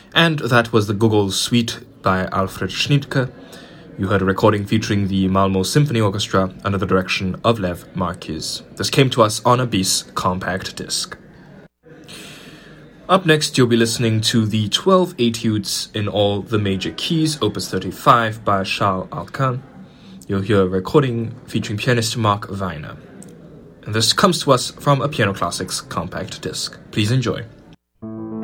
And that was the Gogol Suite by Alfred Schnittke. You heard a recording featuring the Malmö Symphony Orchestra under the direction of Lev Marquis. This came to us on a BIS compact disc. Up next, you'll be listening to the 12 etudes in all the major keys, Opus 35 by Charles Alcan. You'll hear a recording featuring pianist Mark Weiner. And this comes to us from a Piano Classics compact disc. Please enjoy.